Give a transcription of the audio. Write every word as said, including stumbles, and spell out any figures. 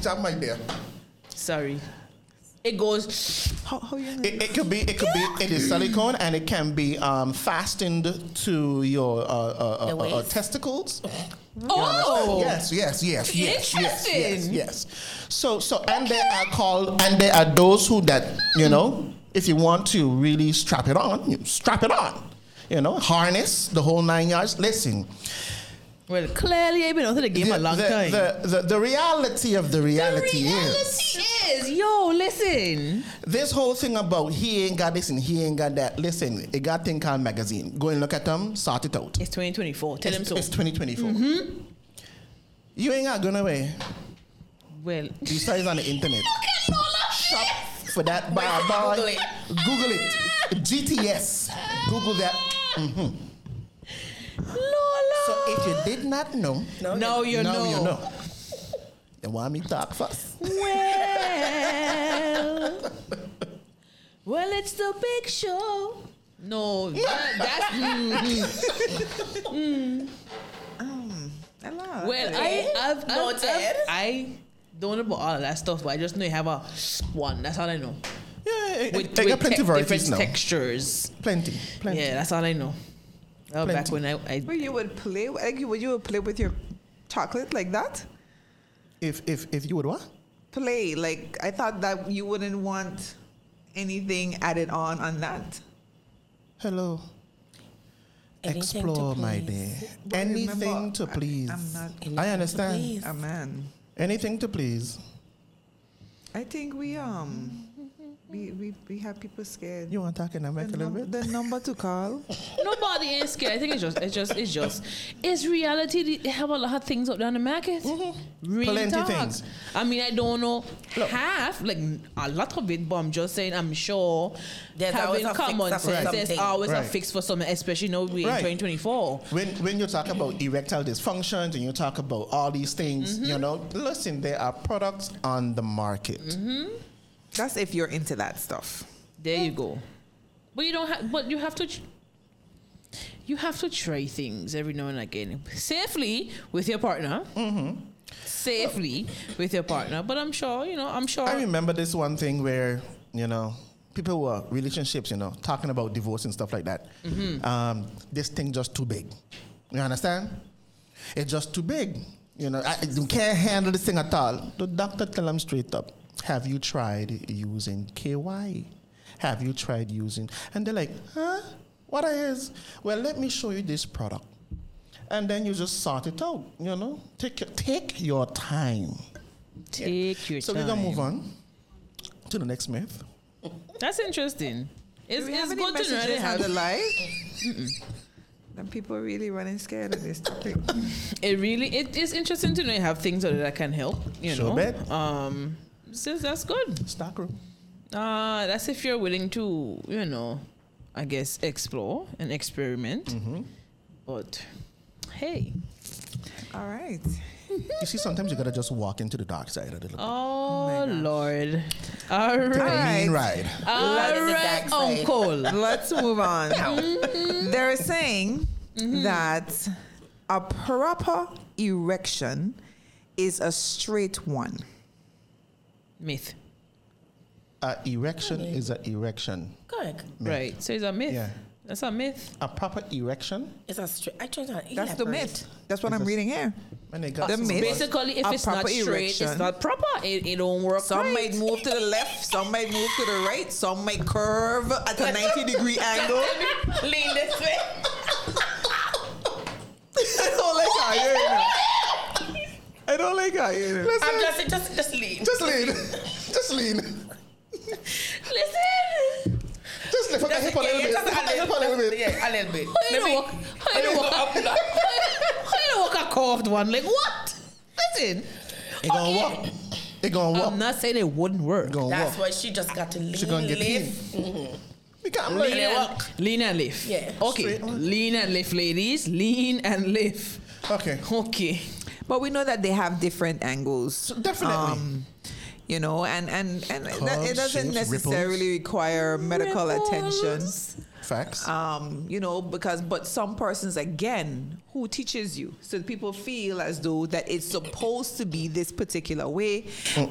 Jam my dear. Sorry. It goes. How, how you It, it could be. It could be. It is silicone, and it can be um, fastened to your uh, uh, uh, uh, uh, testicles. Oh. Yes, yes, yes, yes, yes, yes, Interesting. yes. So, so, and there are called, and there are those who that you know, if you want to really strap it on, you strap it on. You know, harness the whole nine yards. Listen. Well, clearly I've been out of the game The, a long the, time. the, the, the reality of the reality, the reality is is, yo, listen. this whole thing about he ain't got this and he ain't got that. Listen, it got thing called magazine. Go and look at them, sort it out. It's twenty twenty-four. Tell them It's, so. it's twenty twenty-four. Mm-hmm. You ain't got going away. Well, Besides on the internet. look at Lola. Shop for that bar bar. Google it. Google it. G T S. Google that. Mm-hmm. Lola. So if you did not know, No, now you now know. you know. You want me to talk first? Well, well, it's the big show. No, that, that's. mm, mm. Hello. Well, I, I've, I've, Noted. I've, I don't know about all of that stuff, but I just know you have a one. That's all I know. Yeah, it, With, it, with got plenty te- of varieties different now. textures. Plenty, plenty. Yeah, that's all I know. That was back Plenty. when I, I Where you would play, like you would you would play with your chocolate like that? If if if you would what? Play like I thought that you wouldn't want anything added on on that. Hello. Anything Explore, to my please. dear. But Anything remember, to I- please. I'm not I understand. please. a man. Anything to please. I think we um we we, we have people scared. You want to talk in America a the, little num- bit? the number to call. nobody is scared. I think it's just, it's just, it's just, it's reality. They have a lot of things out there on the market. Real Plenty talk. things. I mean, I don't know Look. half, like a lot of it, but I'm just saying, I'm sure There's always having a fix common for sense, there's something. always a Right. fix for something, especially now we're Right. in twenty twenty-four. When when you talk about erectile dysfunctions and you talk about all these things, you know, listen, there are products on the market. That's if you're into that stuff. There you go. But you don't have. But you have to. tr- You have to try things every now and again, safely with your partner. Mm-hmm. Safely with your partner. But I'm sure you know. I'm sure. I remember this one thing where, you know, people were relationships, you know, talking about divorce and stuff like that. Um, this thing just too big. You understand? It's just too big. You know, I, you can't handle this thing at all. The doctor tell them straight up, have you tried using K Y? Have you tried using? And they're like, huh? What is? Well, let me show you this product. And then you just sort it out, you know? Take your, take your time. Take your So time. we're going to move on to the next myth. That's interesting. It's, Do we it's have any good to know messages they on have. the live? Then people are really running scared of this topic. It really it is interesting to know you have things that that can help. You Sure know. bet. Um. So that's good. Stock room. Uh, that's if you're willing to, you know, I guess explore and experiment. Mm-hmm. But hey, All right. You see, sometimes you gotta just walk into the dark side a little bit. oh, my gosh. Lord, all Take a right, mean ride. all Let the right, dark side. Uncle. Let's move on. They're saying that a proper erection is a straight one. Myth, Uh, erection is an erection. Correct. right? So it's a myth. Yeah. That's a myth. A proper erection. It's a straight. I try to That's the elaborate. myth. That's what Is I'm a- reading here. When they got The some- myth. Basically, if A it's not proper straight, erection. it's not proper. It, it don't work. Some right. might move to the left, some might move to the right, some might curve at a ninety degree angle. Lean this way. I don't like how you're in it. I don't like how you're in it. I'm just just just lean. Just lean. Just lean. Listen. Just lift up the hip a little bit. Just Lift up the hip a little bit. Yeah, a little bit. How you Let me- know what? How you know what? How you know what a curved one? Like what? Listen. It gonna walk. It gonna walk. I'm not saying it wouldn't work. It gonna That's walk. why she just got to lean, She gonna get lift. We can't Lean like and, lean and lift. Yeah. Okay. Straight on. Lean and lift, ladies. Lean and lift. Okay. Okay. But we know that they have different angles. Definitely. Um, you know, and and and it, Curves, it doesn't shapes, necessarily require medical attention. Ripples. Facts. Um, you know, because but some persons again, who teaches you? So people feel as though that it's supposed to be this particular way,